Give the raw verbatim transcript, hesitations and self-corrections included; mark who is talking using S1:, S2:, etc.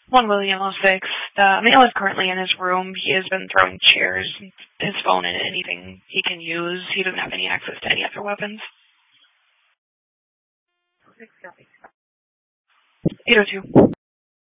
S1: One William oh six. The male is currently in his room. He has been throwing chairs, his phone, and anything he can use. He doesn't have any access to any other weapons. eight oh two.